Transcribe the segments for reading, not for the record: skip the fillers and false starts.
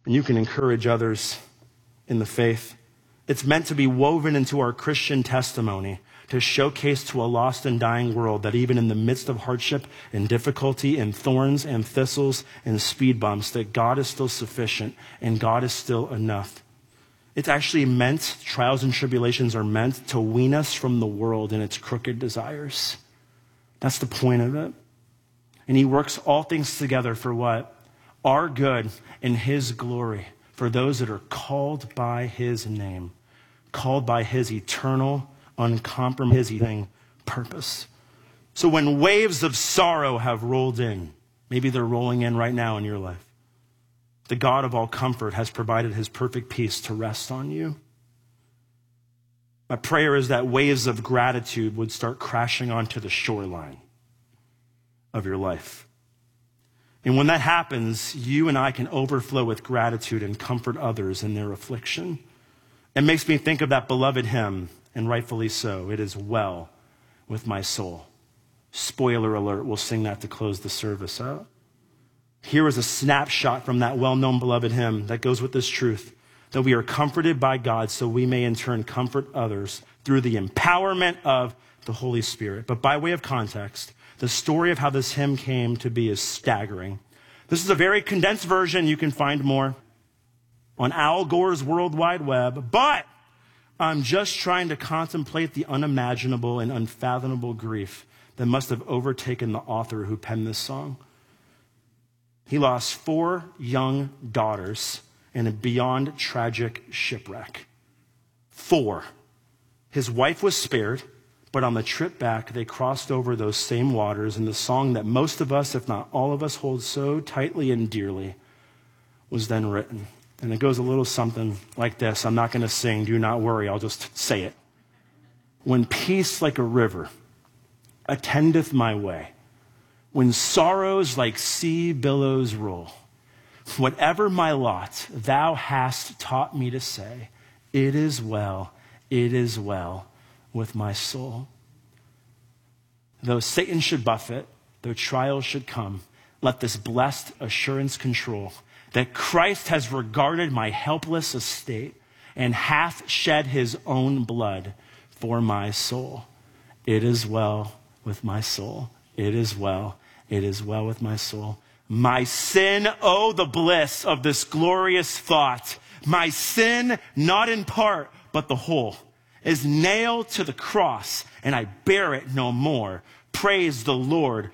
And you can encourage others in the faith. It's meant to be woven into our Christian testimony to showcase to a lost and dying world that even in the midst of hardship and difficulty and thorns and thistles and speed bumps, that God is still sufficient and God is still enough. It's actually meant, trials and tribulations are meant to wean us from the world and its crooked desires. That's the point of it. And he works all things together for what? Our good and his glory, for those that are called by his name, called by his eternal, uncompromising purpose. So when waves of sorrow have rolled in, maybe they're rolling in right now in your life, the God of all comfort has provided his perfect peace to rest on you. My prayer is that waves of gratitude would start crashing onto the shoreline of your life. And when that happens, you and I can overflow with gratitude and comfort others in their affliction. It makes me think of that beloved hymn, and rightfully so. It is well with my soul. Spoiler alert, we'll sing that to close the service out. Here is a snapshot from that well-known beloved hymn that goes with this truth, that we are comforted by God so we may in turn comfort others through the empowerment of the Holy Spirit. But by way of context, the story of how this hymn came to be is staggering. This is a very condensed version. You can find more on Al Gore's World Wide Web, but I'm just trying to contemplate the unimaginable and unfathomable grief that must have overtaken the author who penned this song. He lost 4 young daughters in a beyond tragic shipwreck. 4. His wife was spared, but on the trip back, they crossed over those same waters, and the song that most of us, if not all of us, hold so tightly and dearly was then written. And it goes a little something like this. I'm not going to sing. Do not worry. I'll just say it. When peace like a river attendeth my way, when sorrows like sea billows roll, whatever my lot, thou hast taught me to say, it is well with my soul. Though Satan should buffet, though trials should come, let this blessed assurance control that Christ has regarded my helpless estate and hath shed his own blood for my soul. It is well with my soul. It is well with my soul. My sin, oh, the bliss of this glorious thought. My sin, not in part, but the whole, is nailed to the cross, and I bear it no more. Praise the Lord,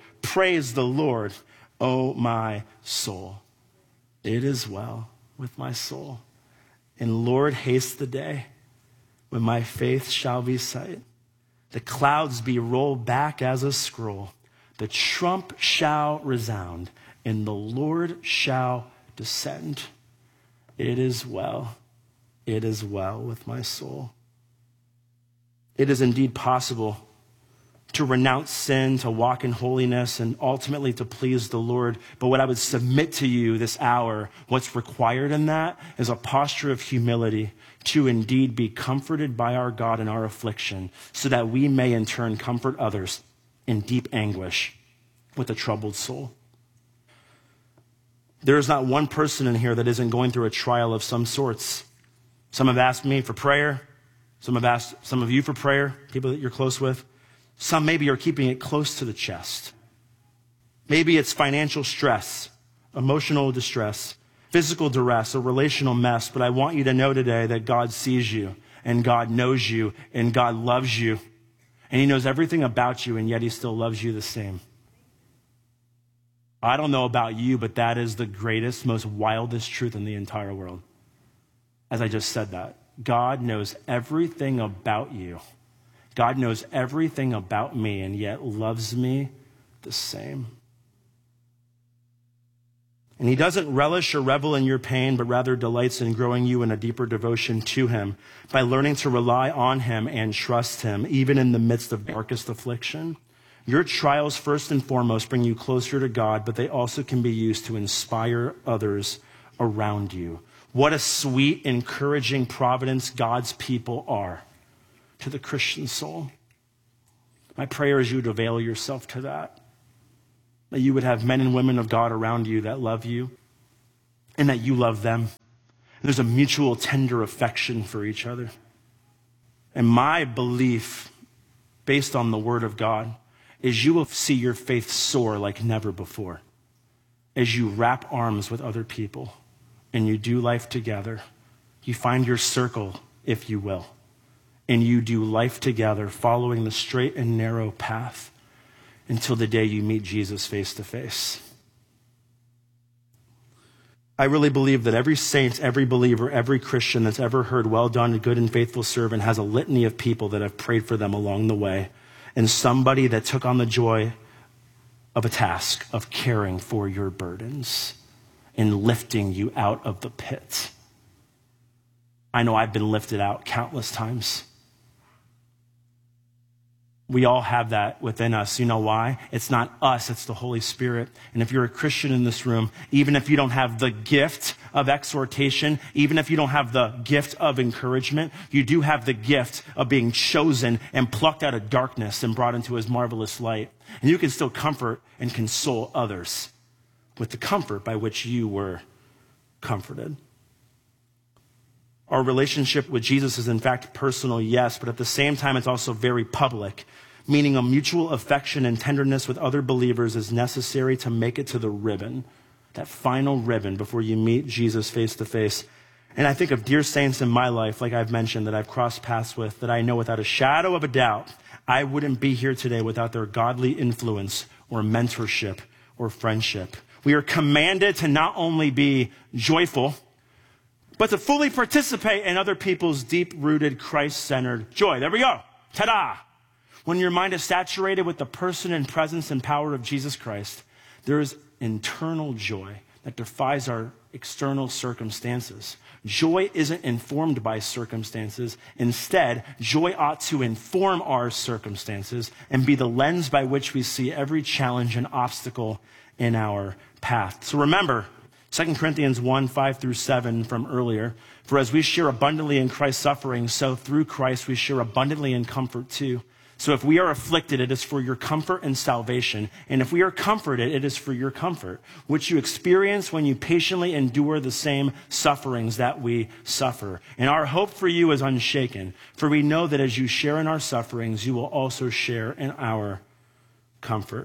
oh my soul. It is well with my soul. And Lord, haste the day when my faith shall be sight. The clouds be rolled back as a scroll. The trump shall resound, and the Lord shall descend. It is well with my soul. It is indeed possible to renounce sin, to walk in holiness, and ultimately to please the Lord. But what I would submit to you this hour, what's required in that is a posture of humility to indeed be comforted by our God in our affliction, so that we may in turn comfort others in deep anguish with a troubled soul. There is not one person in here that isn't going through a trial of some sorts. Some have asked me for prayer. Some have asked some of you for prayer, people that you're close with. Some maybe are keeping it close to the chest. Maybe it's financial stress, emotional distress, physical duress, a relational mess. But I want you to know today that God sees you, and God knows you, and God loves you. And he knows everything about you, and yet he still loves you the same. I don't know about you, but that is the greatest, most wildest truth in the entire world. As I just said that, God knows everything about you. God knows everything about me, and yet loves me the same. And he doesn't relish or revel in your pain, but rather delights in growing you in a deeper devotion to him by learning to rely on him and trust him, even in the midst of darkest affliction. Your trials, first and foremost, bring you closer to God, but they also can be used to inspire others around you. What a sweet, encouraging providence God's people are to the Christian soul. My prayer is you would avail yourself to that you would have men and women of God around you that love you and that you love them. And there's a mutual tender affection for each other. And my belief, based on the word of God, is you will see your faith soar like never before as you wrap arms with other people and you do life together. You find your circle, if you will, and you do life together, following the straight and narrow path until the day you meet Jesus face to face. I really believe that every saint, every believer, every Christian that's ever heard, well done, good and faithful servant, has a litany of people that have prayed for them along the way, and somebody that took on the joy of a task of caring for your burdens and lifting you out of the pit. I know I've been lifted out countless times. We all have that within us. You know why? It's not us, it's the Holy Spirit. And if you're a Christian in this room, even if you don't have the gift of exhortation, even if you don't have the gift of encouragement, you do have the gift of being chosen and plucked out of darkness and brought into his marvelous light. And you can still comfort and console others with the comfort by which you were comforted. Our relationship with Jesus is in fact personal, yes, but at the same time, it's also very public, meaning a mutual affection and tenderness with other believers is necessary to make it to the ribbon, that final ribbon before you meet Jesus face to face. And I think of dear saints in my life, like I've mentioned, that I've crossed paths with, that I know without a shadow of a doubt, I wouldn't be here today without their godly influence or mentorship or friendship. We are commanded to not only be joyful, but to fully participate in other people's deep-rooted, Christ-centered joy. There we go. Ta-da! When your mind is saturated with the person and presence and power of Jesus Christ, there is internal joy that defies our external circumstances. Joy isn't informed by circumstances. Instead, joy ought to inform our circumstances and be the lens by which we see every challenge and obstacle in our path. So remember, 2 Corinthians 1, 5 through 7 from earlier. For as we share abundantly in Christ's suffering, so through Christ we share abundantly in comfort too. So if we are afflicted, it is for your comfort and salvation. And if we are comforted, it is for your comfort, which you experience when you patiently endure the same sufferings that we suffer. And our hope for you is unshaken, for we know that as you share in our sufferings, you will also share in our comfort.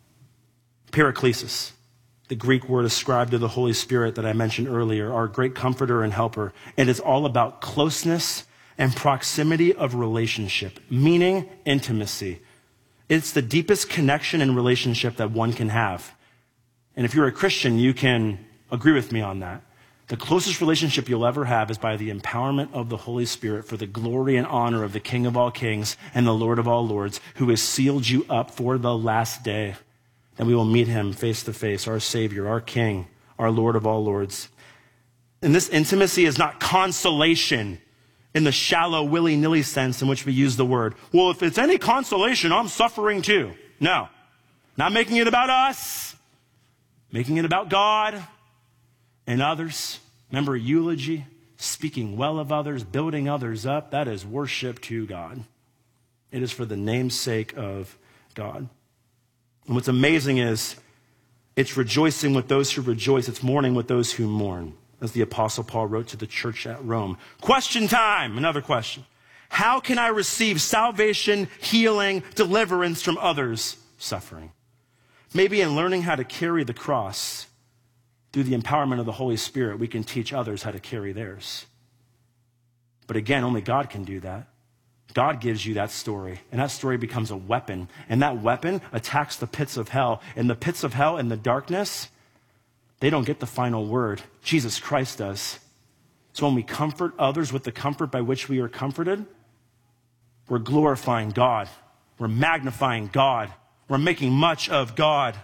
Paraklesis, the Greek word ascribed to the Holy Spirit that I mentioned earlier, our great comforter and helper. It is all about closeness and proximity of relationship, meaning intimacy. It's the deepest connection and relationship that one can have. And if you're a Christian, you can agree with me on that. The closest relationship you'll ever have is by the empowerment of the Holy Spirit for the glory and honor of the King of all kings and the Lord of all lords, who has sealed you up for the last day. And we will meet him face to face, our Savior, our King, our Lord of all lords. And this intimacy is not consolation in the shallow, willy-nilly sense in which we use the word. Well, if it's any consolation, I'm suffering too. No, not making it about us, making it about God and others. Remember, eulogy, speaking well of others, building others up, that is worship to God. It is for the name's sake of God. And what's amazing is it's rejoicing with those who rejoice. It's mourning with those who mourn, as the Apostle Paul wrote to the church at Rome. Question time, another question. How can I receive salvation, healing, deliverance from others' suffering? Maybe in learning how to carry the cross through the empowerment of the Holy Spirit, we can teach others how to carry theirs. But again, only God can do that. God gives you that story, and that story becomes a weapon, and that weapon attacks the pits of hell. And the pits of hell and the darkness, they don't get the final word. Jesus Christ does. So when we comfort others with the comfort by which we are comforted, we're glorifying God. We're magnifying God. We're making much of God.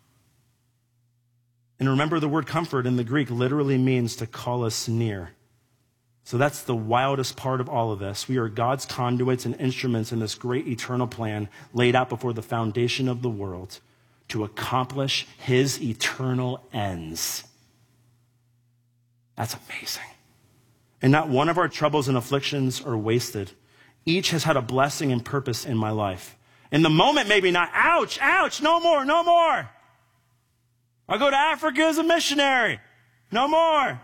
And remember, the word comfort in the Greek literally means to call us near. So that's the wildest part of all of this. We are God's conduits and instruments in this great eternal plan laid out before the foundation of the world to accomplish his eternal ends. That's amazing. And not one of our troubles and afflictions are wasted. Each has had a blessing and purpose in my life. In the moment, maybe not, ouch, no more. I'll go to Africa as a missionary. No more.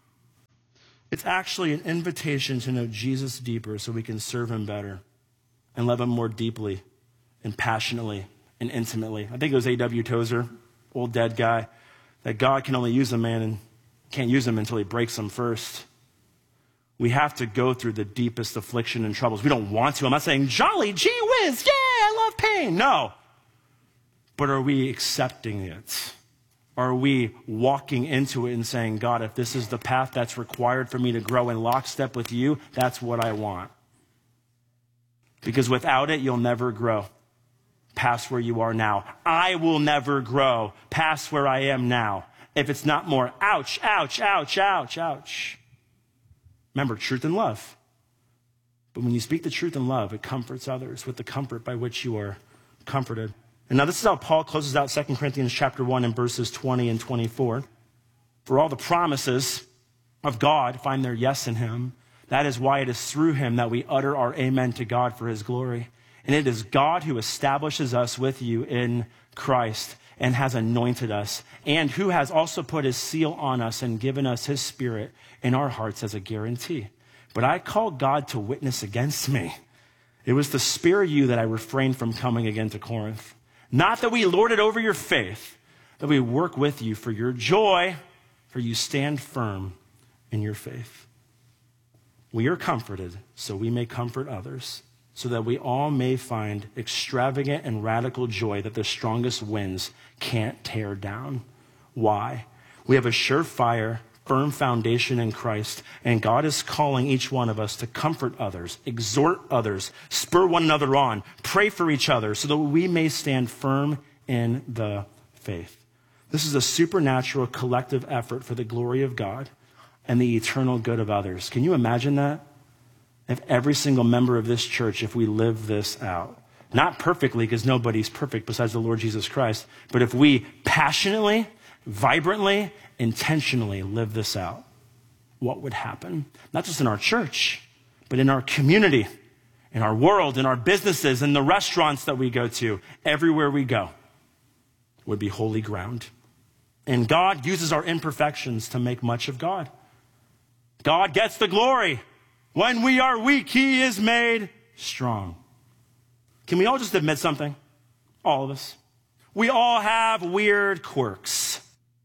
It's actually an invitation to know Jesus deeper so we can serve him better and love him more deeply and passionately and intimately. I think it was A.W. Tozer, old dead guy, that God can only use a man and can't use him until he breaks him first. We have to go through the deepest affliction and troubles. We don't want to. I'm not saying, jolly, gee whiz, yeah, I love pain. No. But are we accepting it? Are we walking into it and saying, God, if this is the path that's required for me to grow in lockstep with you, that's what I want. Because without it, you'll never grow past where you are now. I will never grow past where I am now if it's not more ouch, ouch, ouch, ouch, ouch. Remember, truth and love. But when you speak the truth in love, it comforts others with the comfort by which you are comforted. And now this is how Paul closes out 2 Corinthians chapter 1 in verses 20 and 24. For all the promises of God find their yes in him. That is why it is through him that we utter our amen to God for his glory. And it is God who establishes us with you in Christ and has anointed us, and who has also put his seal on us and given us his spirit in our hearts as a guarantee. But I call God to witness against me. It was to spare you that I refrained from coming again to Corinth. Not that we lord it over your faith, that we work with you for your joy, for you stand firm in your faith. We are comforted so we may comfort others, so that we all may find extravagant and radical joy that the strongest winds can't tear down. Why? We have a surefire, firm foundation in Christ, and God is calling each one of us to comfort others, exhort others, spur one another on, pray for each other so that we may stand firm in the faith. This is a supernatural collective effort for the glory of God and the eternal good of others. Can you imagine that? If every single member of this church, if we live this out, not perfectly because nobody's perfect besides the Lord Jesus Christ, but if we passionately, vibrantly, intentionally live this out, what would happen? Not just in our church, but in our community, in our world, in our businesses, in the restaurants that we go to, everywhere we go would be holy ground. And God uses our imperfections to make much of God. God gets the glory. When we are weak, he is made strong. Can we all just admit something? All of us. We all have weird quirks.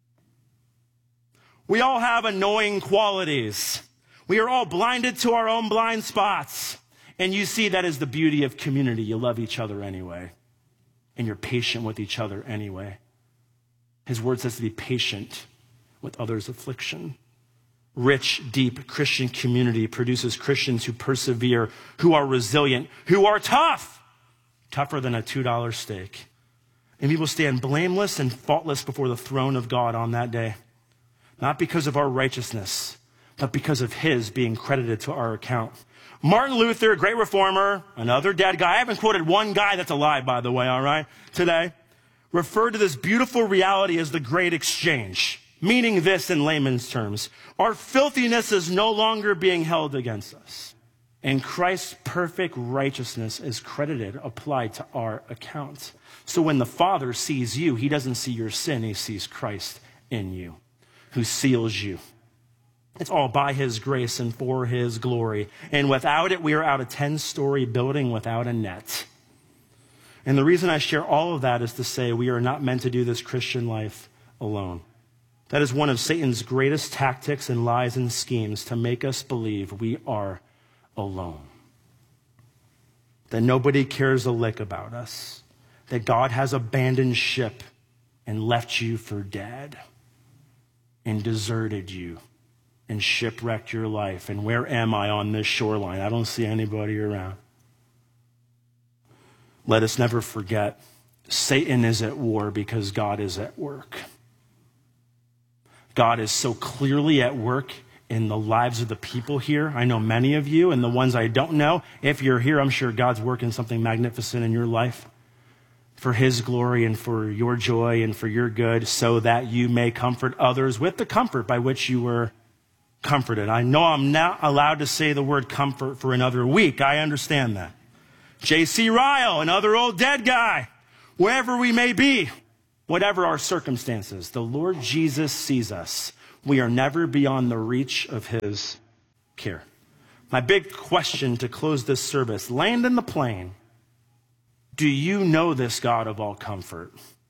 We all have annoying qualities. We are all blinded to our own blind spots. And you see that is the beauty of community. You love each other anyway. And you're patient with each other anyway. His word says to be patient with others' affliction. Rich, deep Christian community produces Christians who persevere, who are resilient, who are tough, tougher than a $2 steak. And we will stand blameless and faultless before the throne of God on that day. Not because of our righteousness, but because of his being credited to our account. Martin Luther, great reformer, another dead guy. I haven't quoted one guy that's alive, by the way, all right, today. Referred to this beautiful reality as the great exchange, meaning this in layman's terms. Our filthiness is no longer being held against us. And Christ's perfect righteousness is credited, applied to our account. So when the Father sees you, he doesn't see your sin, he sees Christ in you, who seals you. It's all by his grace and for his glory. And without it, we are out a 10-story building without a net. And the reason I share all of that is to say we are not meant to do this Christian life alone. That is one of Satan's greatest tactics and lies and schemes, to make us believe we are alone. That nobody cares a lick about us. That God has abandoned ship and left you for dead and deserted you and shipwrecked your life. And where am I on this shoreline? I don't see anybody around. Let us never forget, Satan is at war because God is at work. God is so clearly at work in the lives of the people here. I know many of you, and the ones I don't know. If you're here, I'm sure God's working something magnificent in your life for his glory and for your joy and for your good, so that you may comfort others with the comfort by which you were comforted. I know I'm not allowed to say the word comfort for another week. I understand that. J.C. Ryle, another old dead guy, wherever we may be, whatever our circumstances, the Lord Jesus sees us. we are never beyond the reach of his care. My big question to close this service, land in the plane. Do you know this God of all comfort?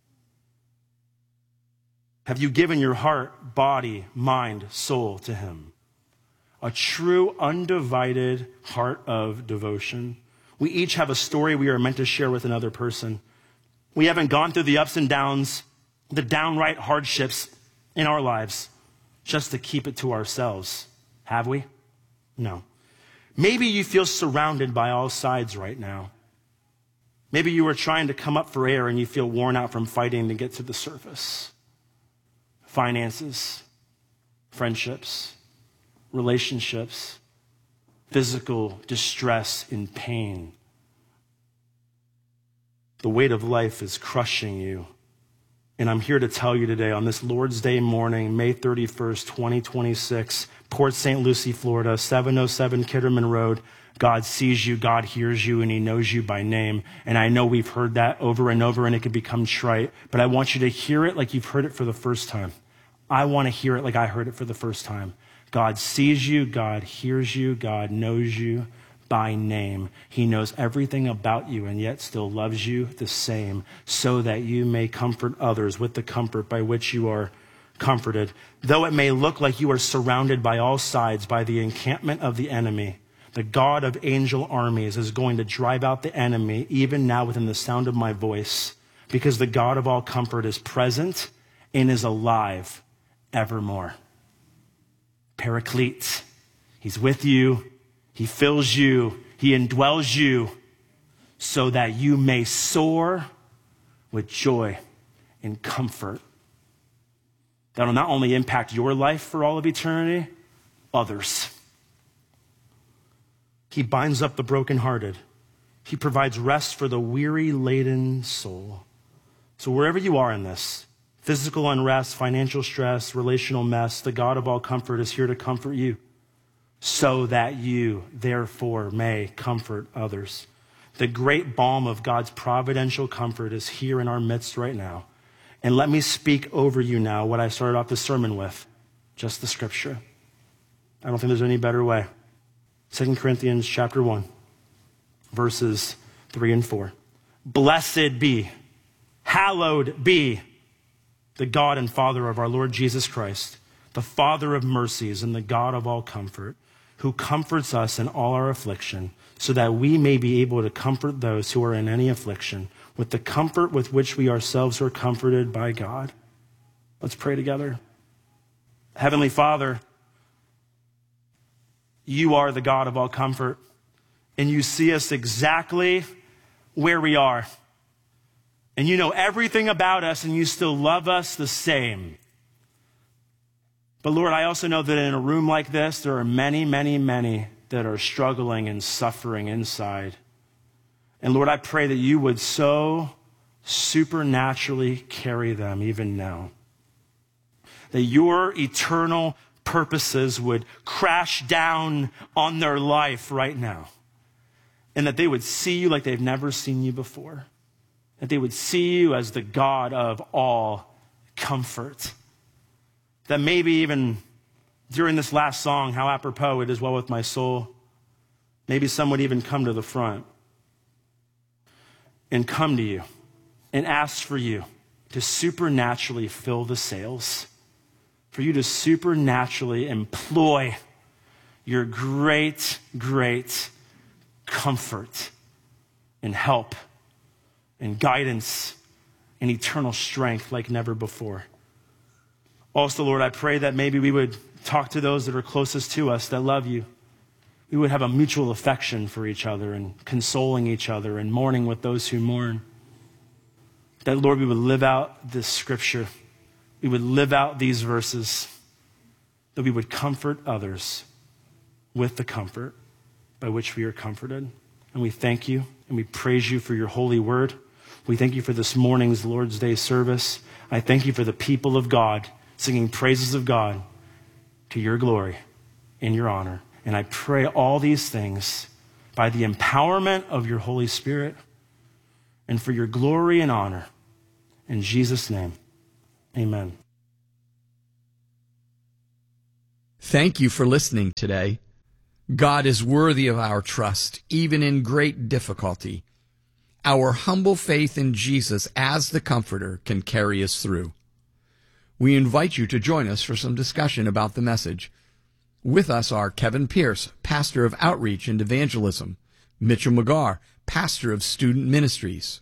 Have you given your heart, body, mind, soul to him? A true, undivided heart of devotion. We each have a story we are meant to share with another person. We haven't gone through the ups and downs, the downright hardships in our lives just to keep it to ourselves. Have we? No. Maybe you feel surrounded by all sides right now. Maybe you are trying to come up for air and you feel worn out from fighting to get to the surface. Finances, friendships, relationships, physical distress and pain. The weight of life is crushing you. And I'm here to tell you today on this Lord's Day morning, May 31st, 2026, Port St. Lucie, Florida, 707 Kitterman Road. God sees you, God hears you, and he knows you by name. And I know we've heard that over and over and it can become trite, but I want you to hear it like you've heard it for the first time. I want to hear it like I heard it for the first time. God sees you, God hears you, God knows you by name. He knows everything about you and yet still loves you the same, so that you may comfort others with the comfort by which you are comforted. Though it may look like you are surrounded by all sides by the encampment of the enemy, the God of angel armies is going to drive out the enemy even now within the sound of my voice, because the God of all comfort is present and is alive evermore. Paraclete. He's with you. He fills you. He indwells you so that you may soar with joy and comfort. That will not only impact your life for all of eternity, others. He binds up the brokenhearted. He provides rest for the weary-laden soul. So wherever you are in this, physical unrest, financial stress, relational mess, the God of all comfort is here to comfort you, so that you, therefore, may comfort others. The great balm of God's providential comfort is here in our midst right now. And let me speak over you now what I started off the sermon with, just the scripture. I don't think there's any better way. 2 Corinthians chapter 1, verses 3 and 4. Blessed be, hallowed be the God and Father of our Lord Jesus Christ, the Father of mercies and the God of all comfort, who comforts us in all our affliction, so that we may be able to comfort those who are in any affliction with the comfort with which we ourselves are comforted by God. Let's pray together. Heavenly Father, you are the God of all comfort, and you see us exactly where we are. And you know everything about us, and you still love us the same. But Lord, I also know that in a room like this, there are many, many, many that are struggling and suffering inside. And Lord, I pray that you would so supernaturally carry them even now. That your eternal purposes would crash down on their life right now. And that they would see you like they've never seen you before. That they would see you as the God of all comfort. That maybe even during this last song, how apropos it is well with my soul, maybe some would even come to the front and come to you and ask for you to supernaturally fill the sails, for you to supernaturally employ your great, great comfort and help and guidance and eternal strength like never before. Also, Lord, I pray that maybe we would talk to those that are closest to us that love you. We would have a mutual affection for each other and consoling each other and mourning with those who mourn. That, Lord, we would live out this scripture. We would live out these verses. That we would comfort others with the comfort by which we are comforted. And we thank you and we praise you for your holy word. We thank you for this morning's Lord's Day service. I thank you for the people of God singing praises of God to your glory and your honor. And I pray all these things by the empowerment of your Holy Spirit and for your glory and honor. In Jesus' name, amen. Thank you for listening today. God is worthy of our trust, even in great difficulty. Our humble faith in Jesus as the Comforter can carry us through. We invite you to join us for some discussion about the message. With us are Kevin Pierce, pastor of Outreach and Evangelism, Mitchell McGarr, pastor of Student Ministries.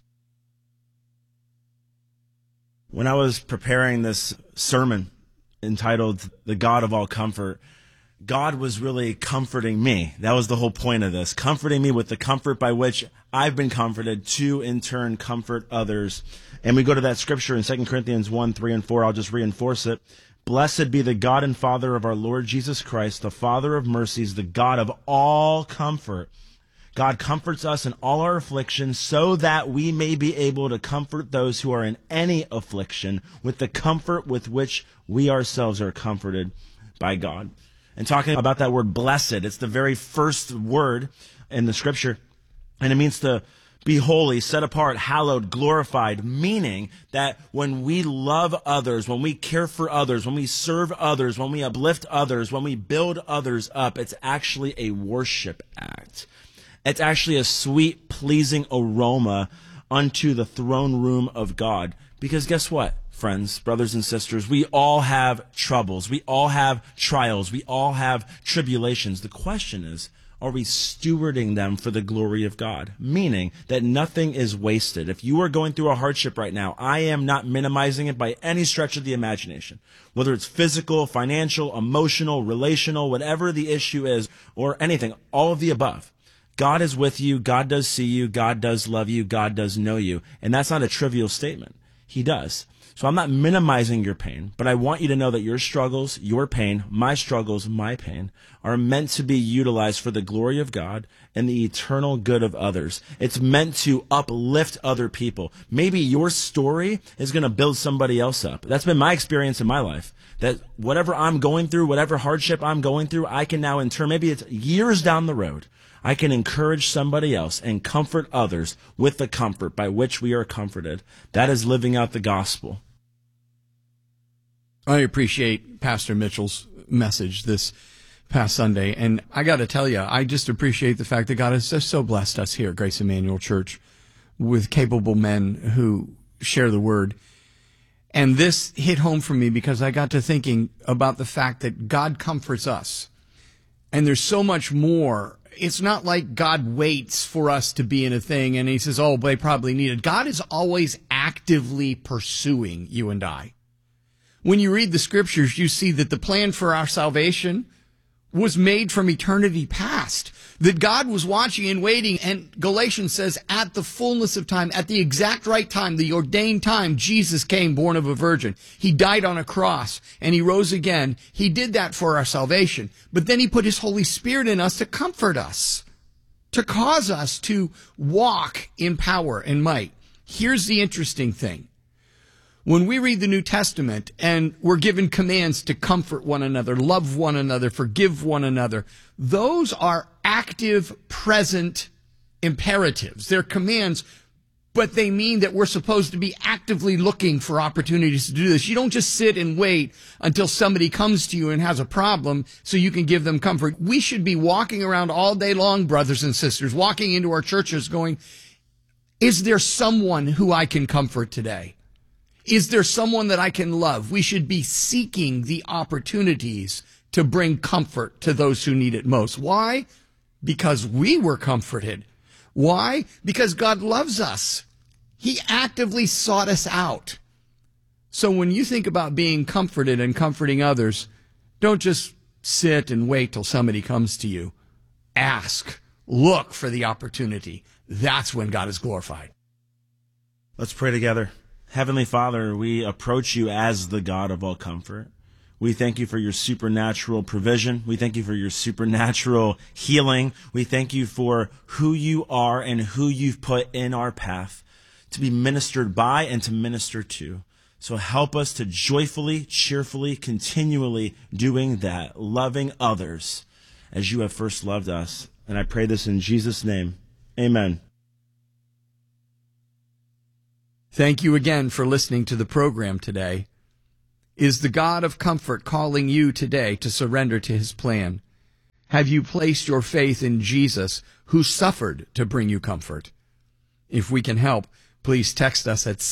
When I was preparing this sermon entitled The God of All Comfort, God was really comforting me. That was the whole point of this, comforting me with the comfort by which I've been comforted to, in turn, comfort others. And we go to that scripture in 2 Corinthians 1, 3, and 4. I'll just reinforce it. Blessed be the God and Father of our Lord Jesus Christ, the Father of mercies, the God of all comfort. God comforts us in all our afflictions so that we may be able to comfort those who are in any affliction with the comfort with which we ourselves are comforted by God. And talking about that word blessed, it's the very first word in the scripture, and it means to be holy, set apart, hallowed, glorified, meaning that when we love others, when we care for others, when we serve others, when we uplift others, when we build others up, it's actually a worship act. It's actually a sweet, pleasing aroma unto the throne room of God. Because guess what, friends, brothers and sisters? We all have troubles. We all have trials. We all have tribulations. The question is, are we stewarding them for the glory of God? Meaning that nothing is wasted. If you are going through a hardship right now, I am not minimizing it by any stretch of the imagination. Whether it's physical, financial, emotional, relational, whatever the issue is, or anything, all of the above. God is with you. God does see you. God does love you. God does know you. And that's not a trivial statement. He does. So I'm not minimizing your pain, but I want you to know that your struggles, your pain, my struggles, my pain, are meant to be utilized for the glory of God and the eternal good of others. It's meant to uplift other people. Maybe your story is going to build somebody else up. That's been my experience in my life, that whatever I'm going through, whatever hardship I'm going through, I can now in turn, maybe it's years down the road, I can encourage somebody else and comfort others with the comfort by which we are comforted. That is living out the gospel. I appreciate Pastor Mitchell's message this past Sunday, and I got to tell you, I just appreciate the fact that God has just so blessed us here at Grace Emmanuel Church with capable men who share the word. And this hit home for me because I got to thinking about the fact that God comforts us. And there's so much more. It's not like God waits for us to be in a thing and he says, oh, they probably need it. God is always actively pursuing you and I. When you read the scriptures, you see that the plan for our salvation was made from eternity past, that God was watching and waiting. And Galatians says, at the fullness of time, at the exact right time, the ordained time, Jesus came, born of a virgin. He died on a cross and he rose again. He did that for our salvation. But then he put his Holy Spirit in us to comfort us, to cause us to walk in power and might. Here's the interesting thing. When we read the New Testament and we're given commands to comfort one another, love one another, forgive one another, those are active, present imperatives. They're commands, but they mean that we're supposed to be actively looking for opportunities to do this. You don't just sit and wait until somebody comes to you and has a problem so you can give them comfort. We should be walking around all day long, brothers and sisters, walking into our churches going, is there someone who I can comfort today? Is there someone that I can love? We should be seeking the opportunities to bring comfort to those who need it most. Why? Because we were comforted. Why? Because God loves us. He actively sought us out. So when you think about being comforted and comforting others, don't just sit and wait till somebody comes to you. Ask. Look for the opportunity. That's when God is glorified. Let's pray together. Heavenly Father, we approach you as the God of all comfort. We thank you for your supernatural provision. We thank you for your supernatural healing. We thank you for who you are and who you've put in our path to be ministered by and to minister to. So help us to joyfully, cheerfully, continually doing that, loving others as you have first loved us. And I pray this in Jesus' name. Amen. Thank you again for listening to the program today. Is the God of comfort calling you today to surrender to his plan? Have you placed your faith in Jesus, who suffered to bring you comfort? If we can help, please text us at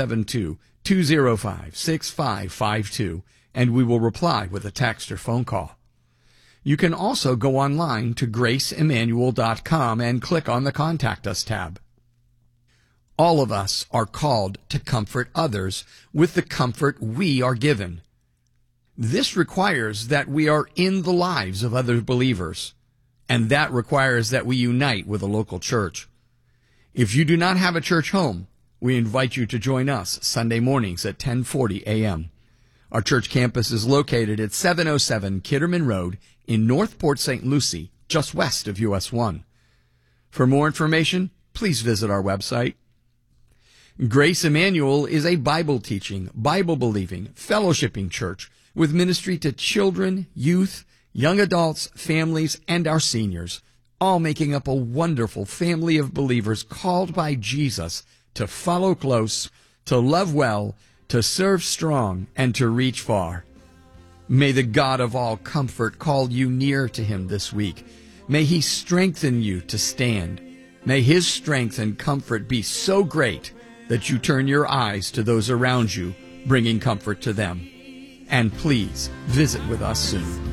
772-205-6552, and we will reply with a text or phone call. You can also go online to graceemmanuel.com and click on the Contact Us tab. All of us are called to comfort others with the comfort we are given. This requires that we are in the lives of other believers, and that requires that we unite with a local church. If you do not have a church home, we invite you to join us Sunday mornings at 10:40 a.m. Our church campus is located at 707 Kitterman Road in North Port St. Lucie, just west of US 1. For more information, please visit our website. Grace Emmanuel is a Bible-teaching, Bible-believing, fellowshipping church with ministry to children, youth, young adults, families, and our seniors, all making up a wonderful family of believers called by Jesus to follow close, to love well, to serve strong, and to reach far. May the God of all comfort call you near to him this week. May he strengthen you to stand. May his strength and comfort be so great that you turn your eyes to those around you, bringing comfort to them. And please visit with us soon.